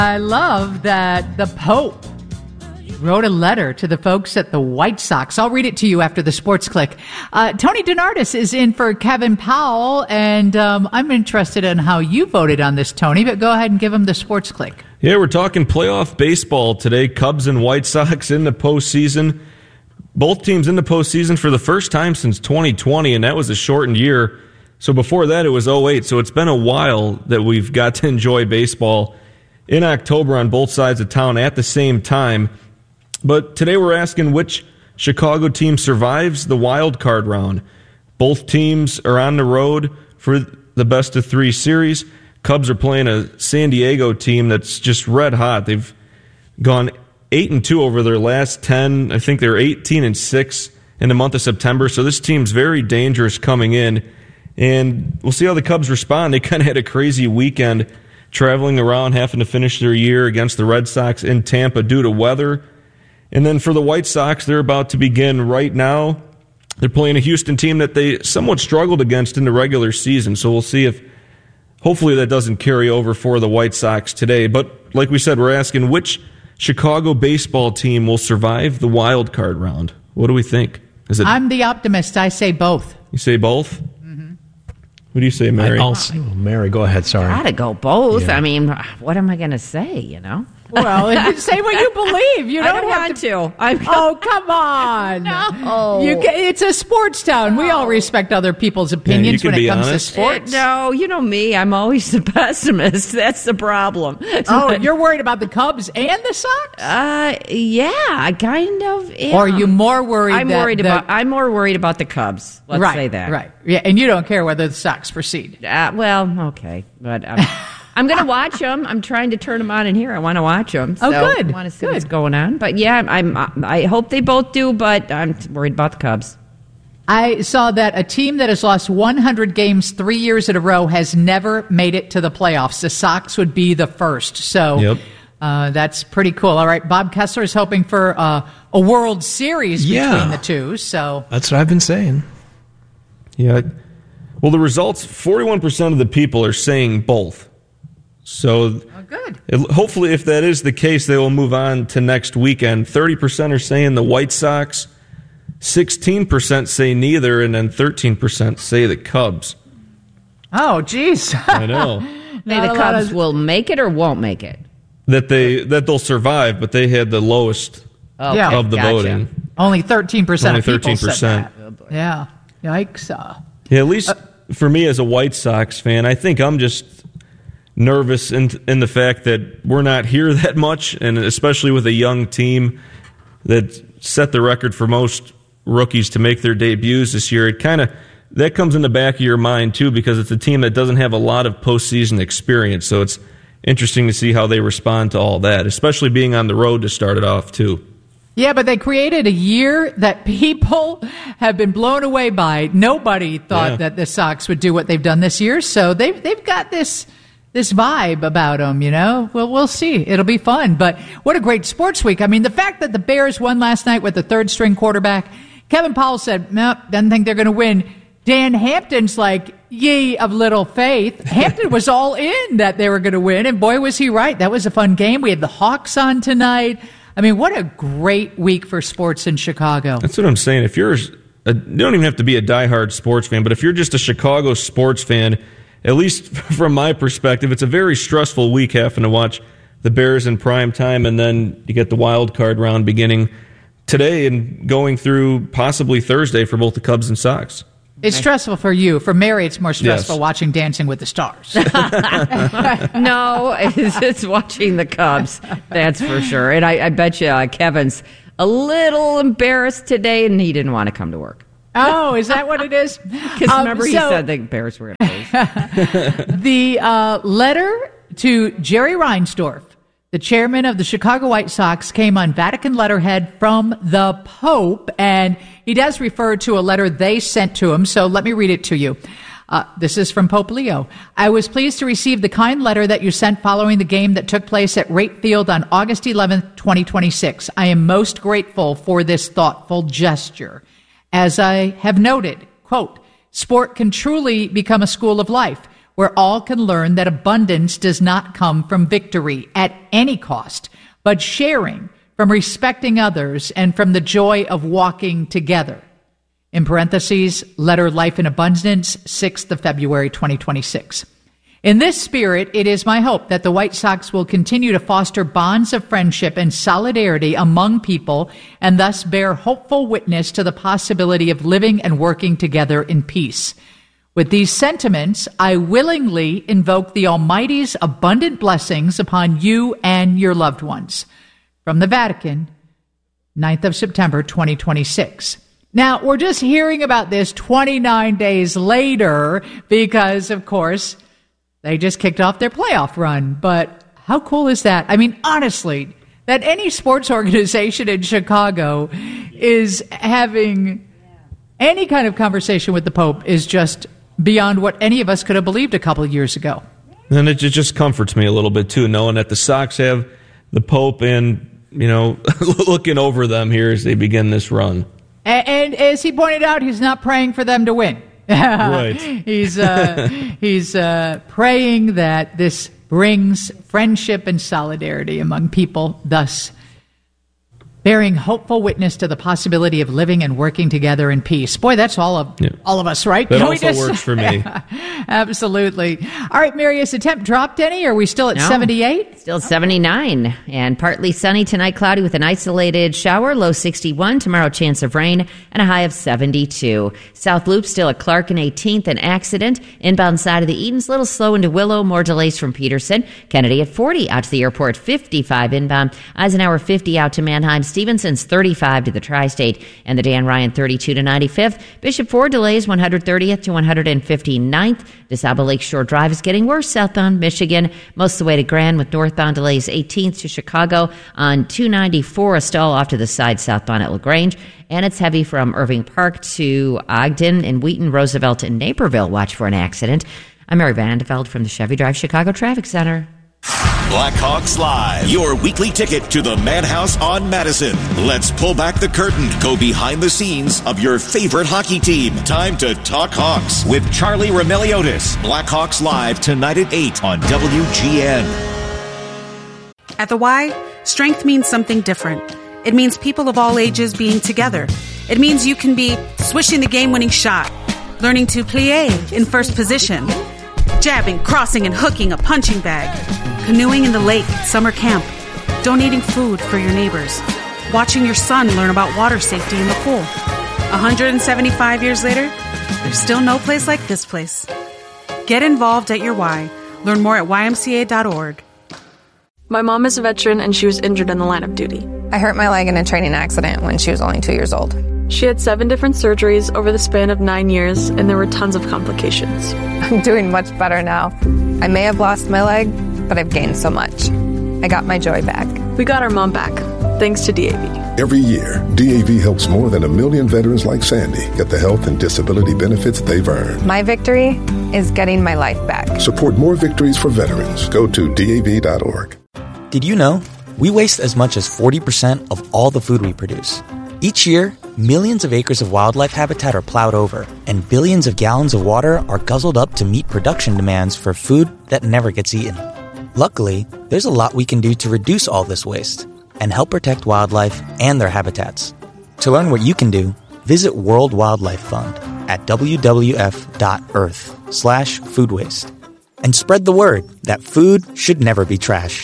I love that the Pope wrote a letter to the folks at the White Sox. I'll read it to you after the Sports Click. Tony DeNardis is in for Kevin Powell, and I'm interested in how you voted on this, Tony, but go ahead and give him the Sports Click. Yeah, we're talking playoff baseball today. Cubs and White Sox in the postseason. Both teams in the postseason for the first time since 2020, and that was a shortened year. So before that, it was 2008. So it's been a while that we've got to enjoy baseball in October on both sides of town at the same time. But today we're asking which Chicago team survives the wild card round. Both teams are on the road for the best of three series. Cubs are playing a San Diego team that's just red hot. They've gone 8-2 over their last 10. I think they're 18-6 in the month of September. So this team's very dangerous coming in. And we'll see how the Cubs respond. They kind of had a crazy weekend traveling around, having to finish their year against the Red Sox in Tampa due to weather. And then for the White Sox, they're about to begin right now. They're playing a Houston team that they somewhat struggled against in the regular season. So we'll see if, hopefully that doesn't carry over for the White Sox today. But like we said, we're asking which Chicago baseball team will survive the wild card round. What do we think? I'm the optimist. I say both. You say both? Mm-hmm. What do you say, Mary? Mary, go ahead. Sorry. Gotta go both. Yeah. I mean, what am I going to say, Well, say what you believe. You don't want to. Oh, come on. No. It's a sports town. We all respect other people's opinions when it comes to sports. No, you know me. I'm always the pessimist. That's the problem. Oh, you're worried about the Cubs and the Sox? Yeah, I kind of am. Or are you more worried I'm more worried about the Cubs. Let's say that. Right. Yeah, and you don't care whether the Sox proceed. Well, okay. But I'm going to watch them. I'm trying to turn them on in here. I want to watch them. So good. I want to see what's going on. But yeah, I hope they both do, but I'm worried about the Cubs. I saw that a team that has lost 100 games 3 years in a row has never made it to the playoffs. The Sox would be the first. So that's pretty cool. All right, Bob Kessler is hoping for a World Series between the two. So that's what I've been saying. Yeah. Well, the results, 41% of the people are saying both. So good. Hopefully, if that is the case, they will move on to next weekend. 30% are saying the White Sox, 16% say neither, and then 13% say the Cubs. Oh, geez. I know. The Cubs will make it or won't make it? That they'll survive, but they had the lowest of the voting. Only 13% Only of people 13%. said that. Oh, yeah. Yikes. Yeah, at least for me as a White Sox fan, I think I'm just nervous in the fact that we're not here that much, and especially with a young team that set the record for most rookies to make their debuts this year. That comes in the back of your mind too, because it's a team that doesn't have a lot of postseason experience. So it's interesting to see how they respond to all that, especially being on the road to start it off too. Yeah, but they created a year that people have been blown away by. Nobody thought that the Sox would do what they've done this year, so they've got this vibe about them, Well, we'll see. It'll be fun. But what a great sports week. I mean, the fact that the Bears won last night with the third-string quarterback, Kevin Powell said, nope, doesn't think they're going to win. Dan Hampton's like, ye of little faith. Hampton was all in that they were going to win, and boy, was he right. That was a fun game. We had the Hawks on tonight. I mean, what a great week for sports in Chicago. That's what I'm saying. If you don't even have to be a diehard sports fan, but if you're just a Chicago sports fan, at least from my perspective, it's a very stressful week having to watch the Bears in prime time, and then you get the wild card round beginning today and going through possibly Thursday for both the Cubs and Sox. It's stressful for you. For Mary, it's more stressful watching Dancing with the Stars. No, it's watching the Cubs, that's for sure. And I bet you Kevin's a little embarrassed today, and he didn't want to come to work. Oh, is that what it is? Because remember he said the Bears were going to lose. The letter to Jerry Reinsdorf, the chairman of the Chicago White Sox, came on Vatican letterhead from the Pope, and he does refer to a letter they sent to him, so let me read it to you. This is from Pope Leo. I was pleased to receive the kind letter that you sent following the game that took place at Rate Field on August 11th, 2026. I am most grateful for this thoughtful gesture. As I have noted, quote, sport can truly become a school of life. where all can learn that abundance does not come from victory at any cost, but sharing, from respecting others, and from the joy of walking together. In parentheses, letter Life in Abundance, 6th of February, 2026. In this spirit, it is my hope that the White Sox will continue to foster bonds of friendship and solidarity among people and thus bear hopeful witness to the possibility of living and working together in peace. With these sentiments, I willingly invoke the Almighty's abundant blessings upon you and your loved ones. From the Vatican, 9th of September, 2026. Now, we're just hearing about this 29 days later because, of course, they just kicked off their playoff run. But how cool is that? I mean, honestly, that any sports organization in Chicago is having any kind of conversation with the Pope is just beyond what any of us could have believed a couple of years ago. And it just comforts me a little bit, too, knowing that the Sox have the Pope and, looking over them here as they begin this run. And as he pointed out, he's not praying for them to win. Right. He's praying that this brings friendship and solidarity among people, thus bearing hopeful witness to the possibility of living and working together in peace. Boy, that's all of us, right? That also works for me. Absolutely. All right, Mary, has the temp dropped any? Are we still at 78? Still 79. And partly sunny tonight, cloudy with an isolated shower, low 61. Tomorrow, chance of rain and a high of 72. South Loop still at Clark and 18th, an accident. Inbound side of the Edens, little slow into Willow, more delays from Peterson. Kennedy at 40, out to the airport, 55 inbound. Eisenhower 50 out to Manheim. Stevenson's 35 to the Tri-State, and the Dan Ryan 32 to 95th. Bishop Ford delays 130th to 159th. DeSable Lakeshore Drive is getting worse southbound Michigan, most of the way to Grand, with northbound delays 18th to Chicago on 294, a stall off to the side southbound at LaGrange, and it's heavy from Irving Park to Ogden and Wheaton, Roosevelt, and Naperville. Watch for an accident. I'm Mary Vandeveld from the Chevy Drive Chicago Traffic Center. Blackhawks Live, your weekly ticket to the Madhouse on Madison. Let's pull back the curtain, go behind the scenes of your favorite hockey team. Time to talk Hawks with Charlie Remeliotis. Blackhawks Live tonight at 8 on WGN. At the Y, strength means something different. It means people of all ages being together. It means you can be swishing the game-winning shot, learning to plie in first position, jabbing, crossing, and hooking a punching bag, canoeing in the lake at summer camp, donating food for your neighbors, watching your son learn about water safety in the pool. 175 years later, there's still no place like this place. Get involved at your Y. Learn more at ymca.org. My mom is a veteran and she was injured in the line of duty. I hurt my leg in a training accident when she was only 2 years old. She had 7 different surgeries over the span of 9 years, and there were tons of complications. I'm doing much better now. I may have lost my leg, but I've gained so much. I got my joy back. We got our mom back, thanks to DAV. Every year, DAV helps more than 1 million veterans like Sandy get the health and disability benefits they've earned. My victory is getting my life back. Support more victories for veterans. Go to DAV.org. Did you know we waste as much as 40% of all the food we produce? Each year, millions of acres of wildlife habitat are plowed over, and billions of gallons of water are guzzled up to meet production demands for food that never gets eaten. Luckily, there's a lot we can do to reduce all this waste and help protect wildlife and their habitats. To learn what you can do, visit World Wildlife Fund at wwf.earth/food waste. And spread the word that food should never be trash.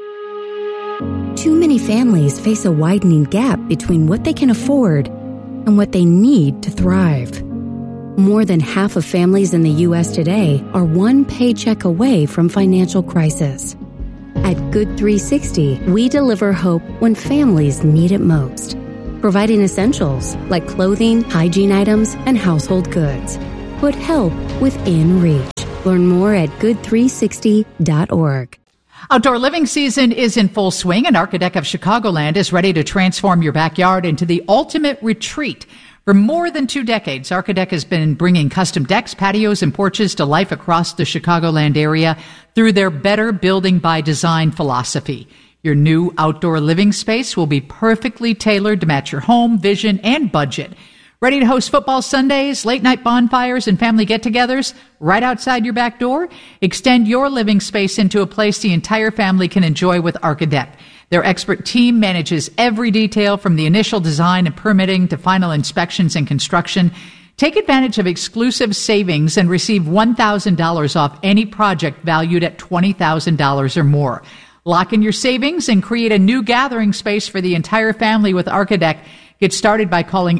Too many families face a widening gap between what they can afford and what they need to thrive. More than half of families in the U.S. today are one paycheck away from financial crisis. At Good 360, we deliver hope when families need it most, providing essentials like clothing, hygiene items, and household goods. Put help within reach. Learn more at good360.org. Outdoor living season is in full swing, and Architect of Chicagoland is ready to transform your backyard into the ultimate retreat. For more than 2 decades, Architect has been bringing custom decks, patios, and porches to life across the Chicagoland area through their Better Building by Design philosophy. Your new outdoor living space will be perfectly tailored to match your home, vision, and budget. Ready to host football Sundays, late-night bonfires, and family get-togethers right outside your back door? Extend your living space into a place the entire family can enjoy with Architect. Their expert team manages every detail from the initial design and permitting to final inspections and construction. Take advantage of exclusive savings and receive $1,000 off any project valued at $20,000 or more. Lock in your savings and create a new gathering space for the entire family with Architect. Get started by calling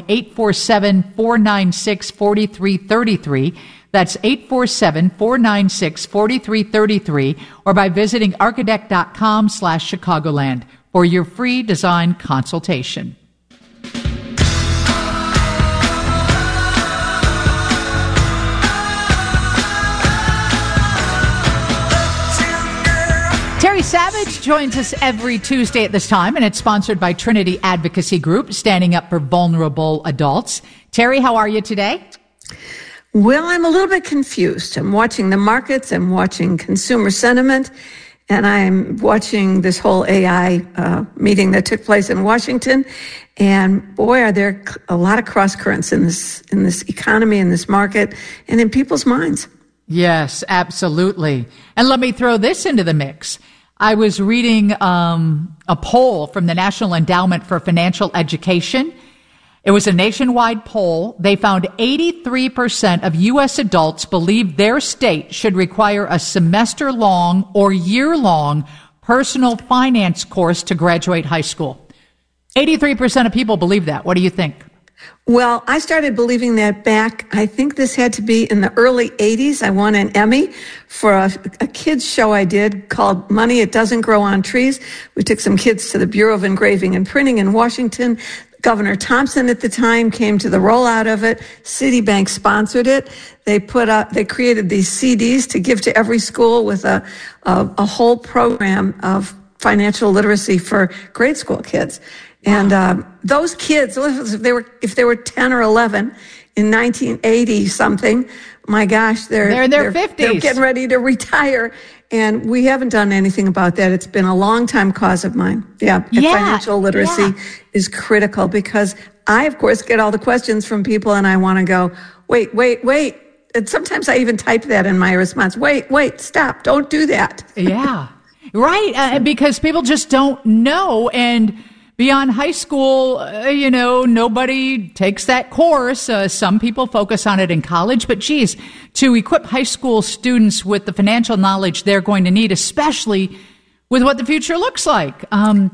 847-496-4333. That's 847-496-4333, or by visiting architect.com/Chicagoland for your free design consultation. Terry Savage joins us every Tuesday at this time, and it's sponsored by Trinity Advocacy Group, standing up for vulnerable adults. Terry, how are you today? Well, I'm a little bit confused. I'm watching the markets, I'm watching consumer sentiment, and I'm watching this whole AI meeting that took place in Washington. And boy, are there a lot of cross currents in this economy, in this market, and in people's minds. Yes, absolutely. And let me throw this into the mix. I was reading a poll from the National Endowment for Financial Education. It was a nationwide poll. They found 83% of U.S. adults believe their state should require a semester-long or year-long personal finance course to graduate high school. 83% of people believe that. What do you think? Well, I started believing that back, I think this had to be in the early 80s. I won an Emmy for a kids show I did called Money It Doesn't Grow on Trees. We took some kids to the Bureau of Engraving and Printing in Washington. Governor Thompson at the time came to the rollout of it. Citibank sponsored it. They created these CDs to give to every school with a whole program of financial literacy for grade school kids. And those kids, if they were 10 or 11 in 1980 something, my gosh, they're in their 50s. They're getting ready to retire, and we haven't done anything about that. It's been a long time cause of mine. Financial literacy is critical, because I, of course, get all the questions from people, and I want to go, wait. And sometimes I even type that in my response. Wait, stop, don't do that. Yeah, right, because people just don't know. And beyond high school, nobody takes that course. Some people focus on it in college, but geez, to equip high school students with the financial knowledge they're going to need, especially with what the future looks like. What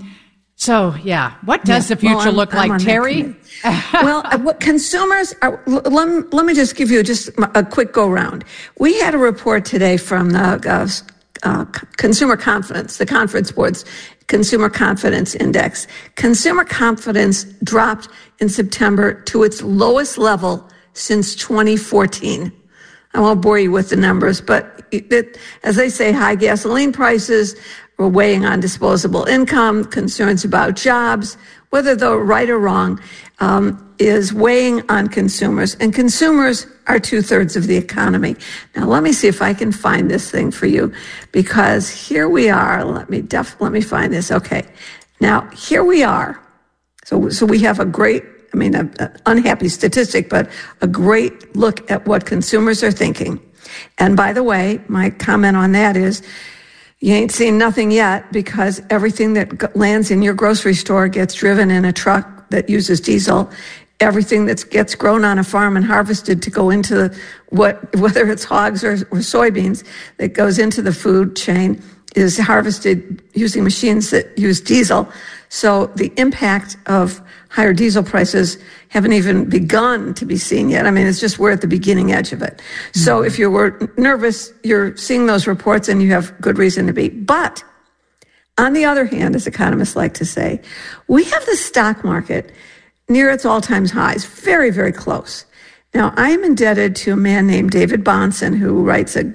does the future look like, Terry? Well, what consumers are, let me just give you just a quick go round. We had a report today from the Consumer Confidence, the Conference Board's Consumer Confidence Index. Consumer confidence dropped in September to its lowest level since 2014. I won't bore you with the numbers, but as they say, high gasoline prices were weighing on disposable income, concerns about jobs, whether they're right or wrong, is weighing on consumers. And consumers are 2/3 of the economy. Now, let me see if I can find this thing for you, because here we are. Let me find this. Okay. Now, here we are. So we have an unhappy statistic, but a great look at what consumers are thinking. And by the way, my comment on that is, you ain't seen nothing yet, because everything that lands in your grocery store gets driven in a truck that uses diesel. Everything that gets grown on a farm and harvested to go into whether it's hogs or soybeans that goes into the food chain is harvested using machines that use diesel. So the impact of higher diesel prices haven't even begun to be seen yet. I mean, it's just we're at the beginning edge of it. So if you were nervous, you're seeing those reports and you have good reason to be. But on the other hand, as economists like to say, we have the stock market near its all-time highs, very, very close. Now, I am indebted to a man named David Bahnsen, who writes a